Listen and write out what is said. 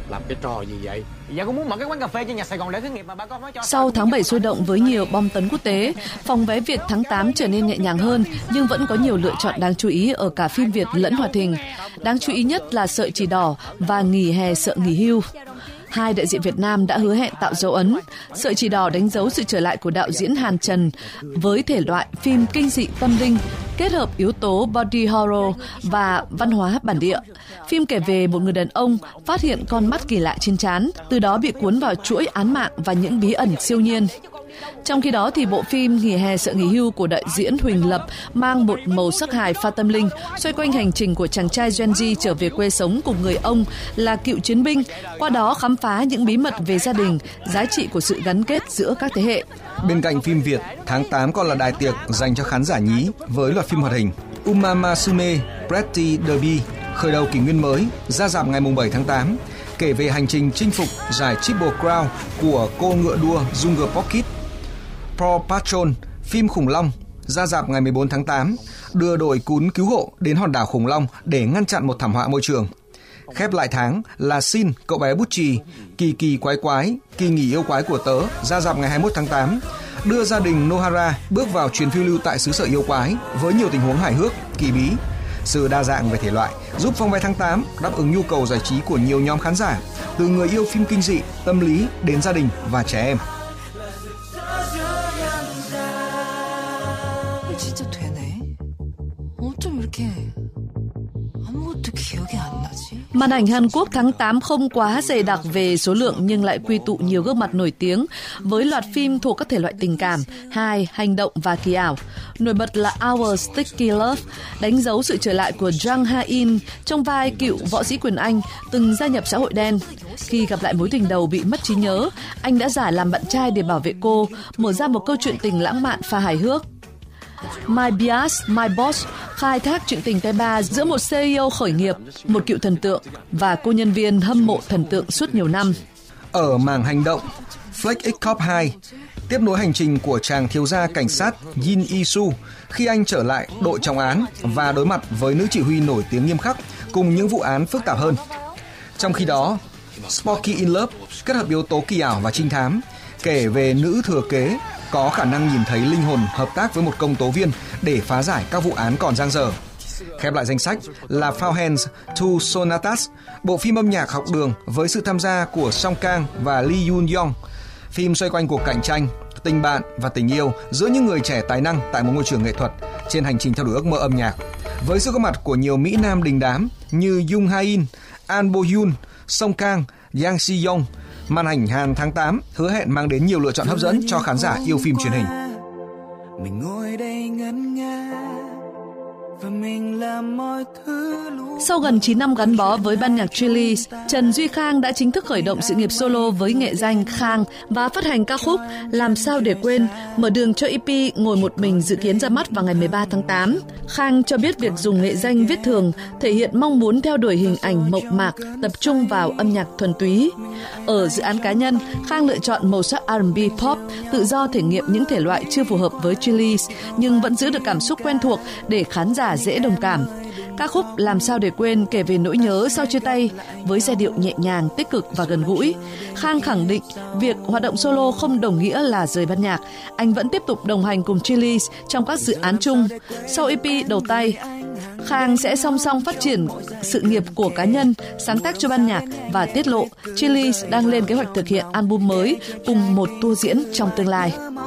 Làm cái trò gì vậy? Dạ con muốn mở cái quán cà phê trên nhà Sài Gòn để thử nghiệm mà bà con nói cho. Sau tháng 7 sôi động với nhiều bom tấn quốc tế, phòng vé Việt tháng 8 trở nên nhẹ nhàng hơn, nhưng vẫn có nhiều lựa chọn đáng chú ý ở cả phim Việt lẫn hoạt hình. Đáng chú ý nhất là Sợi chỉ đỏ và Nghỉ hè sợ nghỉ hưu. Hai đại diện Việt Nam đã hứa hẹn tạo dấu ấn. Sợi chỉ đỏ đánh dấu sự trở lại của đạo diễn Hàn Trần với thể loại phim kinh dị tâm linh, kết hợp yếu tố body horror và văn hóa bản địa. Phim kể về một người đàn ông phát hiện con mắt kỳ lạ trên trán, từ đó bị cuốn vào chuỗi án mạng và những bí ẩn siêu nhiên. Trong khi đó thì bộ phim Nghỉ hè sợ nghỉ hưu của đạo diễn Huỳnh Lập mang một màu sắc hài pha tâm linh, xoay quanh hành trình của chàng trai Gen Z trở về quê sống cùng người ông là cựu chiến binh, qua đó khám phá những bí mật về gia đình, giá trị của sự gắn kết giữa các thế hệ. Bên cạnh phim Việt, tháng 8 còn là đại tiệc dành cho khán giả nhí với loạt phim hoạt hình Uma Musume Pretty Derby khởi đầu kỷ nguyên mới, ra rạp ngày 7 tháng 8, kể về hành trình chinh phục giải Triple Crown của cô ngựa đua Jungle Pocket. Paw Patrol, phim khủng long, ra rạp ngày 14 tháng 8, đưa đội cún cứu hộ đến hòn đảo khủng long để ngăn chặn một thảm họa môi trường. Khép lại tháng là Sin, cậu bé bút chì, kỳ kỳ quái quái, kỳ nghỉ yêu quái của tớ, ra rạp ngày 21 tháng 8, đưa gia đình Nohara bước vào chuyến phiêu lưu tại xứ sở yêu quái với nhiều tình huống hài hước, kỳ bí. Sự đa dạng về thể loại giúp phòng vé tháng 8 đáp ứng nhu cầu giải trí của nhiều nhóm khán giả, từ người yêu phim kinh dị, tâm lý đến gia đình và trẻ em. 진짜 되네. 어쩜 이렇게 아무것도 기억이 안 나지? Màn ảnh Hàn Quốc tháng 8 không quá dày đặc về số lượng nhưng lại quy tụ nhiều gương mặt nổi tiếng với loạt phim thuộc các thể loại tình cảm, hài, hành động và kỳ ảo. Nổi bật là Our Sticky Love, đánh dấu sự trở lại của Jang Ha-in trong vai cựu võ sĩ quyền Anh từng gia nhập xã hội đen. Khi gặp lại mối tình đầu bị mất trí nhớ, anh đã giả làm bạn trai để bảo vệ cô, mở ra một câu chuyện tình lãng mạn pha hài hước. My Bias, My Boss khai thác chuyện tình tay ba giữa một CEO khởi nghiệp, một cựu thần tượng và cô nhân viên hâm mộ thần tượng suốt nhiều năm. Ở mảng hành động, Flex X Cop 2 tiếp nối hành trình của chàng thiếu gia cảnh sát Yin Isu khi anh trở lại đội trọng án và đối mặt với nữ chỉ huy nổi tiếng nghiêm khắc cùng những vụ án phức tạp hơn. Trong khi đó, Sporky in Love kết hợp yếu tố kỳ ảo và trinh thám, kể về nữ thừa kế có khả năng nhìn thấy linh hồn hợp tác với một công tố viên để phá giải các vụ án còn dang dở. Khép lại danh sách là Foul Hands, Two Sonatas, bộ phim âm nhạc học đường với sự tham gia của Song Kang và Lee Yoon Young. Phim xoay quanh cuộc cạnh tranh, tình bạn và tình yêu giữa những người trẻ tài năng tại một ngôi trường nghệ thuật trên hành trình theo đuổi ước mơ âm nhạc. Với sự có mặt của nhiều mỹ nam đình đám như Jung Ha-in, An Bo Hyun, Song Kang, Yang Si Young, màn ảnh Hàn tháng 8 hứa hẹn mang đến nhiều lựa chọn hấp dẫn cho khán giả yêu phim truyền hình. Mình ngồi đây ngẩn ngơ và mình làm mọi thứ lúc. Sau gần 9 năm gắn bó với ban nhạc Chillies, Trần Duy Khang đã chính thức khởi động sự nghiệp solo với nghệ danh Khang và phát hành ca khúc Làm sao để quên, mở đường cho EP Ngồi một mình dự kiến ra mắt vào ngày 13 tháng 8. Khang cho biết việc dùng nghệ danh viết thường thể hiện mong muốn theo đuổi hình ảnh mộc mạc, tập trung vào âm nhạc thuần túy. Ở dự án cá nhân, Khang lựa chọn màu sắc R&B pop, tự do thể nghiệm những thể loại chưa phù hợp với Chillies nhưng vẫn giữ được cảm xúc quen thuộc để khán giả dễ đồng cảm. Ca khúc Làm sao để quên kể về nỗi nhớ sau chia tay với giai điệu nhẹ nhàng, tích cực và gần gũi. Khang khẳng định việc hoạt động solo không đồng nghĩa là rời ban nhạc. Anh vẫn tiếp tục đồng hành cùng Chillies trong các dự án chung. Sau EP đầu tay, Khang sẽ song song phát triển sự nghiệp của cá nhân, sáng tác cho ban nhạc và tiết lộ Chillies đang lên kế hoạch thực hiện album mới cùng một tour diễn trong tương lai.